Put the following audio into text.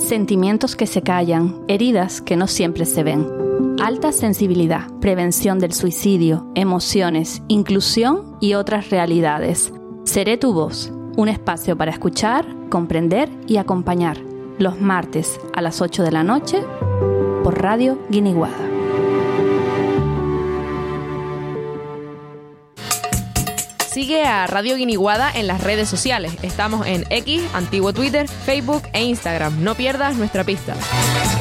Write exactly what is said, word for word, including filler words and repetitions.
Sentimientos que se callan, heridas que no siempre se ven. Alta sensibilidad, prevención del suicidio, emociones, inclusión y otras realidades. Seré tu voz, un espacio para escuchar, comprender y acompañar. Los martes a las ocho de la noche por Radio Guiniguada. Sigue a Radio Guiniguada en las redes sociales. Estamos en X, antiguo Twitter, Facebook e Instagram. No pierdas nuestra pista.